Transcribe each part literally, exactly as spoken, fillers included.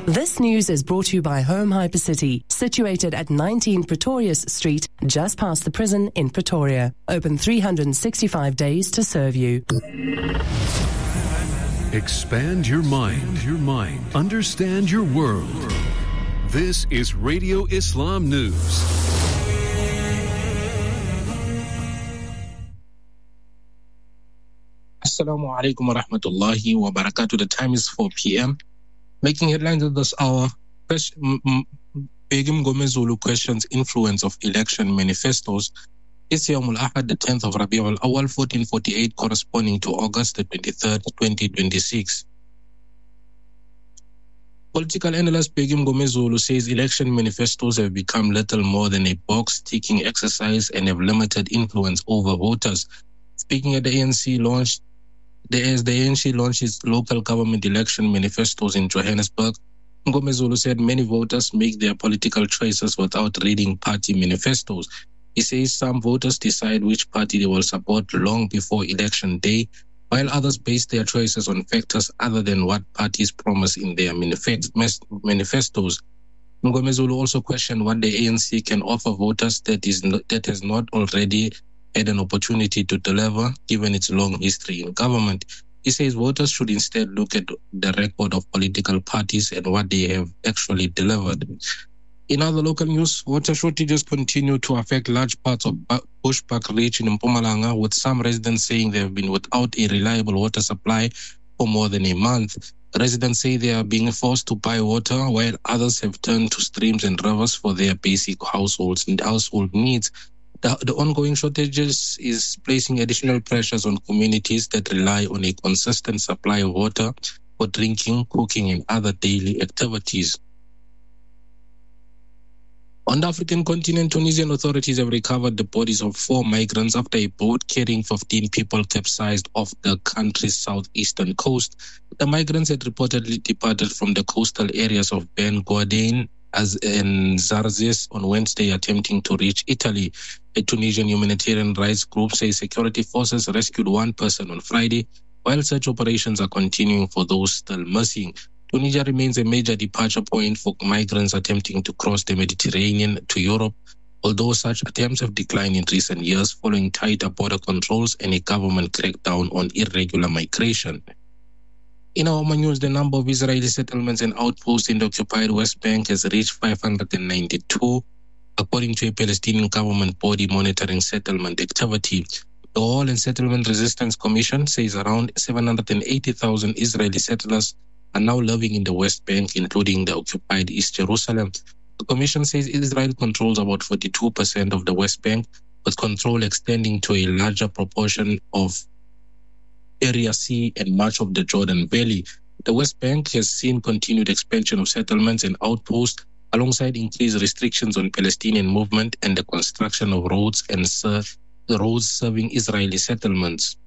This news is brought to you by Home Hypercity, situated at nineteen Pretorius Street, just past the prison in Pretoria. Open three hundred sixty-five days to serve you. Expand your mind, your mind. Understand your world. This is Radio Islam News. Assalamu alaikum wa rahmatullahi wa barakatuh. The time is four p.m. Making headlines at this hour, Begum Ngomezulu questions influence of election manifestos. It's Yawmul Ahad, the tenth of Rabi'ul Awal, fourteen forty-eight, corresponding to August the twenty-third, twenty twenty-six. Political analyst Begum Ngomezulu says election manifestos have become little more than a box-ticking exercise and have limited influence over voters. Speaking at the A N C launch, as the A N C launched its local government election manifestos in Johannesburg, Ngomezulu said many voters make their political choices without reading party manifestos. He says some voters decide which party they will support long before election day, while others base their choices on factors other than what parties promise in their manifestos. Ngomezulu also questioned what the A N C can offer voters that is not, that has not already had an opportunity to deliver, given its long history in government. He says voters should instead look at the record of political parties and what they have actually delivered. In other local news, water shortages continue to affect large parts of Bushbuck region in Mpumalanga, with some residents saying they have been without a reliable water supply for more than a month. Residents say they are being forced to buy water, while others have turned to streams and rivers for their basic households and household needs. The, the ongoing shortages is placing additional pressures on communities that rely on a consistent supply of water for drinking, cooking, and other daily activities. On the African continent, Tunisian authorities have recovered the bodies of four migrants after a boat carrying fifteen people capsized off the country's southeastern coast. The migrants had reportedly departed from the coastal areas of Ben Gouadane as in Zarzes on Wednesday, attempting to reach Italy. A Tunisian humanitarian rights group says security forces rescued one person on Friday, while search operations are continuing for those still missing. Tunisia remains a major departure point for migrants attempting to cross the Mediterranean to Europe, although such attempts have declined in recent years following tighter border controls and a government crackdown on irregular migration. In our news, the number of Israeli settlements and outposts in the occupied West Bank has reached five hundred ninety-two, according to a Palestinian government body monitoring settlement activity. The Wall and Settlement Resistance Commission says around seven hundred eighty thousand Israeli settlers are now living in the West Bank, including the occupied East Jerusalem. The Commission says Israel controls about forty-two percent of the West Bank, with control extending to a larger proportion of Area C and much of the Jordan Valley. The West Bank has seen continued expansion of settlements and outposts, alongside increased restrictions on Palestinian movement and the construction of roads and ser- roads serving Israeli settlements.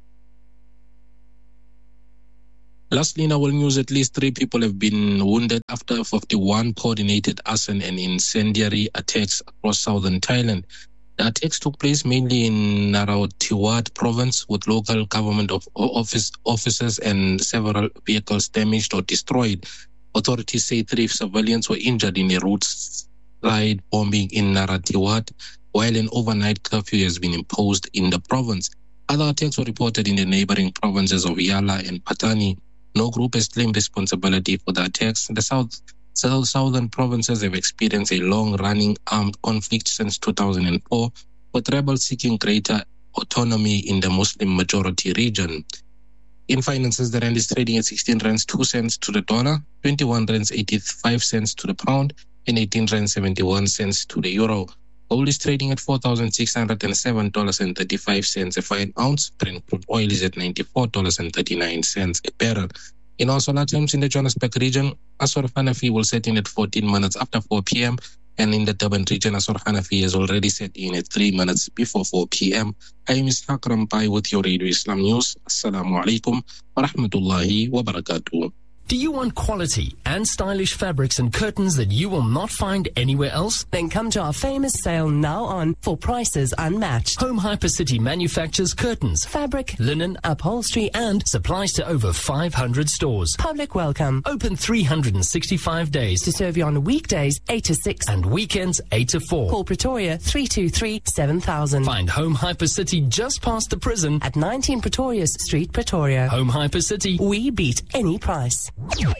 Lastly, in our news, at least three people have been wounded after fifty-one coordinated arson and incendiary attacks across southern Thailand. The attacks took place mainly in Narathiwat province, with local government of office offices and several vehicles damaged or destroyed. Authorities say three civilians were injured in a roadside bombing in Narathiwat, while an overnight curfew has been imposed in the province. Other attacks were reported in the neighboring provinces of Yala and Patani. No group has claimed responsibility for the attacks. The south South southern provinces have experienced a long-running armed conflict since two thousand four, with rebels seeking greater autonomy in the Muslim-majority region. In finances, the rand is trading at sixteen rands two cents to the dollar, twenty-one rands eighty-five cents to the pound, and eighteen rands seventy-one cents to the euro. Gold is trading at four thousand six hundred seven dollars and thirty-five cents a fine ounce. Brent crude oil is at ninety-four dollars and thirty-nine cents a barrel. In our solar terms, in the Johannesburg region, Asor Hanafi will set in at fourteen minutes after four p.m. And in the Durban region, Asor Hanafi has already set in at three minutes before four p.m. I am Ishaq Rampai with your Radio Islam News. Assalamu alaikum wa rahmatullahi wa barakatuh. Do you want quality and stylish fabrics and curtains that you will not find anywhere else? Then come to our famous sale now on for prices unmatched. Home Hypercity manufactures curtains, Fabric, linen, upholstery and supplies to over five hundred stores. Public welcome. Open three hundred sixty-five days To serve you on weekdays eight to six and weekends eight to four. Call Pretoria three two three, seven thousand. Find Home Hypercity just past the prison At nineteen Pretorius Street, Pretoria. Home Hypercity. We beat any price.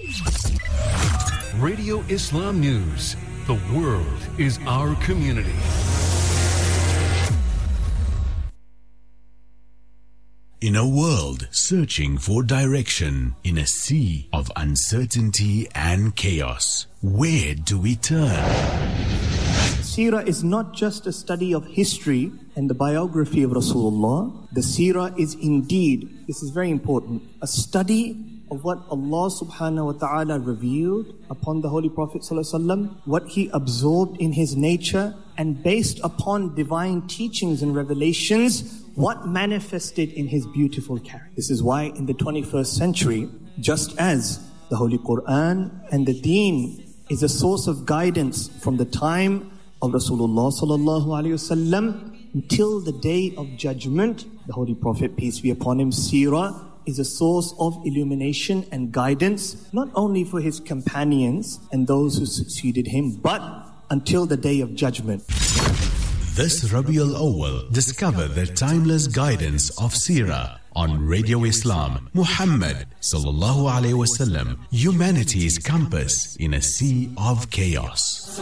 Radio Islam News. The world is our community. In a world searching for direction, in a sea of uncertainty and chaos, where do we turn? Seerah is not just a study of history and the biography of Rasulullah. The Seerah is indeed, this is very important, a study of what Allah subhanahu wa ta'ala revealed upon the Holy Prophet sallallahu alaihi wasallam, what he absorbed in his nature, and based upon divine teachings and revelations, what manifested in his beautiful character. This is why in the twenty-first century, just as the Holy Quran and the Deen is a source of guidance from the time of Rasulullah sallallahu alaihi wasallam until the day of judgment, the Holy Prophet, peace be upon him, Seerah, is a source of illumination and guidance, not only for his companions and those who succeeded him, but until the day of judgment. This Rabiul Awwal, discover the timeless guidance of Seerah on Radio Islam. Muhammad sallallahu alaihi wasallam, humanity's compass in a sea of chaos.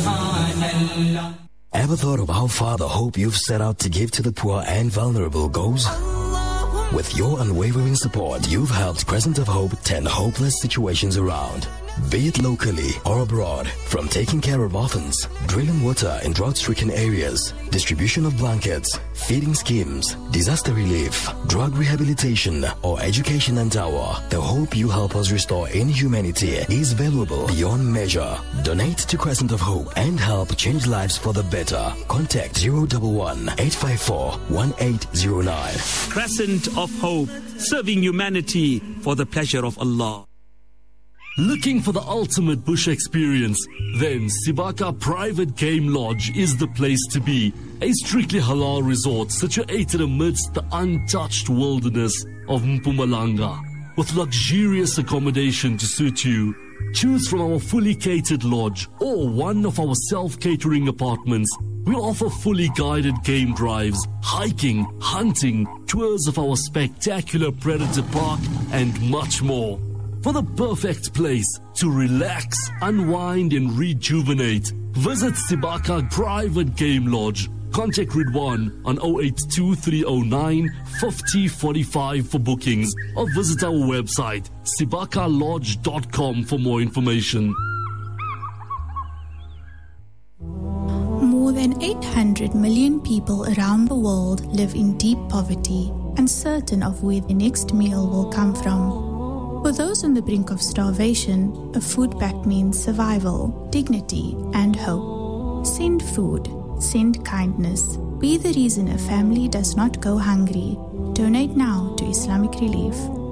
Ever thought of how far the hope you've set out to give to the poor and vulnerable goes? With your unwavering support, you've helped Crescent of Hope turn hopeless situations around. Be it locally or abroad, from taking care of orphans, drilling water in drought-stricken areas, distribution of blankets, feeding schemes, disaster relief, drug rehabilitation, or education and tower, the hope you help us restore in humanity is valuable beyond measure. Donate to Crescent of Hope and help change lives for the better. Contact zero one one, eight five four, one eight zero nine. Crescent of Hope, serving humanity for the pleasure of Allah. Looking for the ultimate bush experience? Then Sibaka Private Game Lodge is the place to be. A strictly halal resort situated amidst the untouched wilderness of Mpumalanga, with luxurious accommodation to suit you. Choose from our fully catered lodge or one of our self-catering apartments. We offer fully guided game drives, hiking, hunting, tours of our spectacular Predator Park, and much more. For the perfect place to relax, unwind and rejuvenate, visit Sibaka Private Game Lodge. Contact Ridwan on zero eight two three zero nine, five zero four five for bookings, or visit our website sibaka lodge dot com for more information. More than eight hundred million people around the world live in deep poverty, uncertain of where the next meal will come from. For those on the brink of starvation, a food pack means survival, dignity, and hope. Send food. Send kindness. Be the reason a family does not go hungry. Donate now to Islamic Relief.